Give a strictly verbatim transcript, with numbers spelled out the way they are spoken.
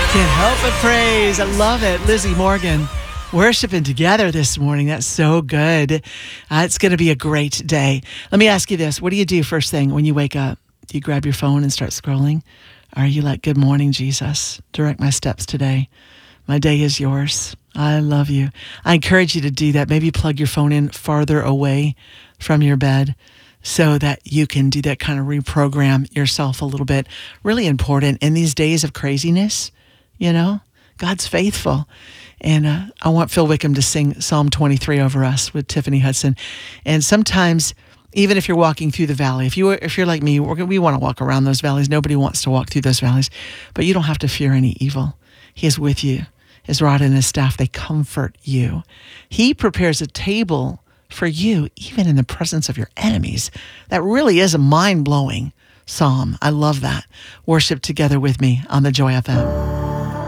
Can't help but praise. I love it. Lizzie Morgan worshiping together this morning. That's so good. Uh, it's going to be a great day. Let me ask you this. What do you do first thing when you wake up? Do you grab your phone and start scrolling? Are you like, good morning, Jesus? Direct my steps today. My day is yours. I love you. I encourage you to do that. Maybe plug your phone in farther away from your bed so that you can do that kind of reprogram yourself a little bit. Really important in these days of craziness. You know, God's faithful. And uh, I want Phil Wickham to sing Psalm twenty-three over us with Tiffany Hudson. And sometimes, even if you're walking through the valley, if, you, if you're like me, we're, we want to walk around those valleys. Nobody wants to walk through those valleys. But you don't have to fear any evil. He is with you. His rod and his staff, they comfort you. He prepares a table for you, even in the presence of your enemies. That really is a mind-blowing psalm. I love that. Worship together with me on the Joy F M.